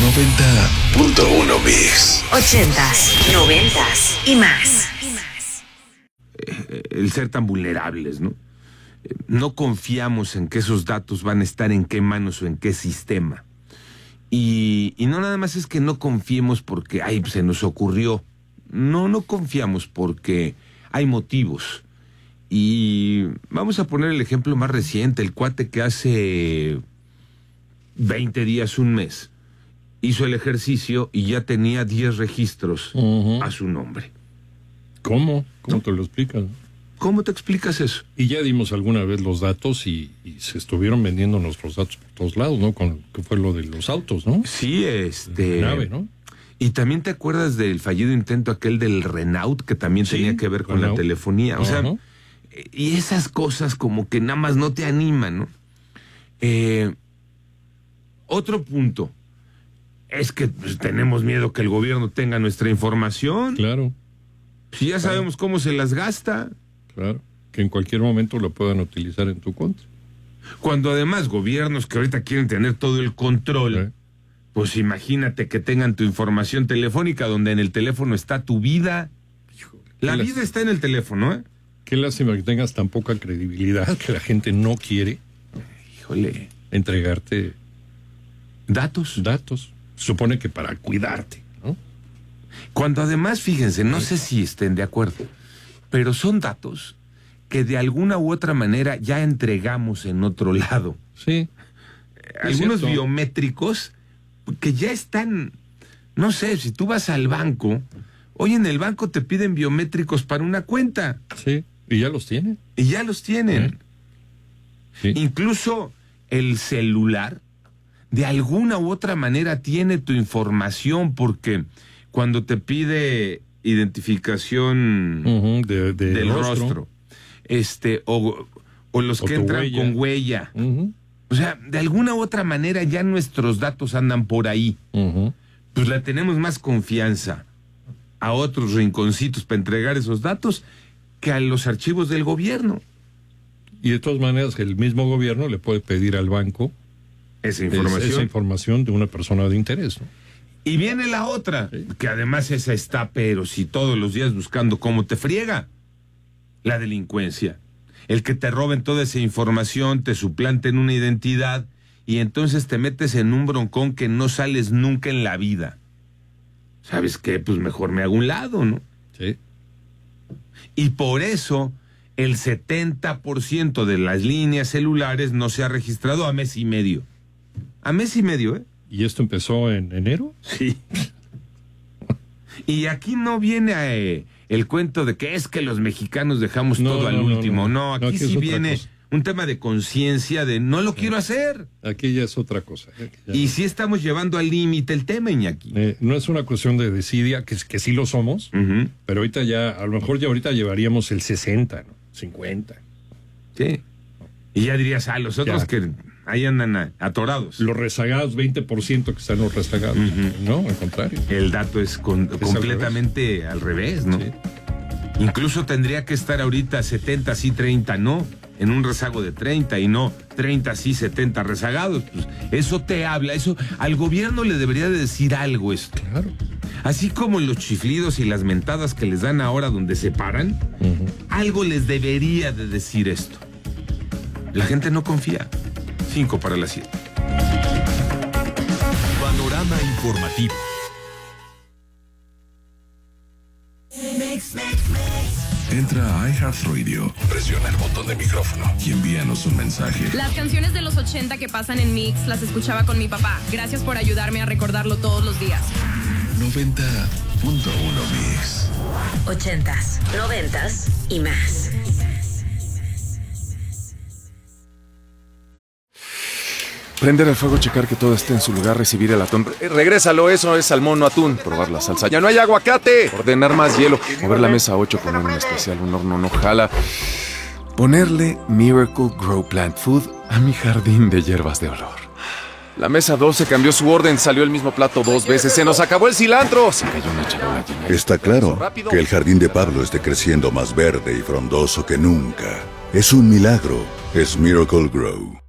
90.1 Mix. 80s, 90s y más. El ser tan vulnerables, ¿no? No confiamos en que esos datos van a estar en qué manos o en qué sistema. Y no nada más es que no confiemos porque, se nos ocurrió. No confiamos porque hay motivos. Y vamos a poner el ejemplo más reciente, el cuate que hace 20 días, un mes, hizo el ejercicio y ya tenía 10 registros a su nombre. ¿Cómo? ¿Cómo te lo explicas? ¿Cómo te explicas eso? Y ya dimos alguna vez los datos y se estuvieron vendiendo nuestros datos por todos lados, ¿no? Que fue lo de los autos, ¿no? Sí, La nave, ¿no? Y también te acuerdas del fallido intento aquel del Renault, que también tenía que ver con Renault. la telefonía. O sea, y esas cosas como que nada más no te animan, ¿no? Otro punto es que tenemos miedo que el gobierno tenga nuestra información. Claro. Si ya sabemos cómo se las gasta. Claro. Que en cualquier momento lo puedan utilizar en tu contra. Cuando además gobiernos que ahorita quieren tener todo el control, pues imagínate que tengan tu información telefónica, donde en el teléfono está tu vida. Híjole, La vida está en el teléfono, ¿eh? Qué lástima que tengas tan poca credibilidad que la gente no quiere entregarte datos. Se supone que para cuidarte, ¿no? Cuando además, fíjense, no sé si estén de acuerdo, pero son datos que de alguna u otra manera ya entregamos en otro lado. Sí. Algunos biométricos que ya están, no sé, si tú vas al banco, hoy en el banco te piden biométricos para una cuenta. Sí, y ya los tienen. Y ya los tienen. Sí. Incluso el celular, de alguna u otra manera, tiene tu información, porque cuando te pide identificación del rostro, o los que entran huella. Con huella. O sea, de alguna u otra manera ya nuestros datos andan por ahí. Pues le tenemos más confianza a otros rinconcitos para entregar esos datos que a los archivos del gobierno. Y de todas maneras, el mismo gobierno le puede pedir al banco esa información de una persona de interés, ¿no? Y viene la otra, que además esa está, pero si todos los días buscando cómo te friega. La delincuencia. El que te roben toda esa información, te suplanten una identidad y entonces te metes en un broncón que no sales nunca en la vida. ¿Sabes qué? Pues mejor me hago un lado, ¿no? Sí. Y por eso el 70% de las líneas celulares no se ha registrado a mes y medio. A mes y medio, ¿eh? ¿Y esto empezó en enero? Sí. Y aquí no viene el cuento de que es que los mexicanos dejamos todo al último. No, aquí sí viene un tema de conciencia de no lo quiero hacer. Aquí ya es otra cosa. Y sí estamos llevando al límite el tema, Iñaki. No es una cuestión de desidia, que sí lo somos, pero ahorita ya, a lo mejor ya ahorita llevaríamos el 60, ¿no? 50. Sí. Y ya dirías, los otros que ahí andan atorados. Los rezagados, 20% que están los rezagados. No, al contrario. El dato es completamente al revés, ¿no? Sí. Incluso tendría que estar ahorita 70 sí, 30 no, en un rezago de 30 y no 30 sí, 70 rezagados. Pues eso te habla, eso al gobierno le debería de decir algo esto. Claro. Así como los chiflidos y las mentadas que les dan ahora donde se paran, algo les debería de decir esto. La gente no confía. 5 para las 7. Panorama informativo. Entra a iHeartRadio, presiona el botón de micrófono y envíanos un mensaje. Las canciones de los 80 que pasan en Mix las escuchaba con mi papá. Gracias por ayudarme a recordarlo todos los días. 90.1 Mix. 80s, 90s y más. Prender el fuego, checar que todo esté en su lugar, recibir el atún. Regrésalo, eso es salmón, no atún. Probar la salsa. ¡Ya no hay aguacate! Ordenar más hielo. Mover la mesa 8, poner un especial, un horno no jala. Ponerle Miracle Grow Plant Food a mi jardín de hierbas de olor. La mesa 12 cambió su orden, salió el mismo plato 2 veces. ¡Se nos acabó el cilantro! Se cayó una charola llena. Está claro que el jardín de Pablo esté creciendo más verde y frondoso que nunca. Es un milagro. Es Miracle Grow.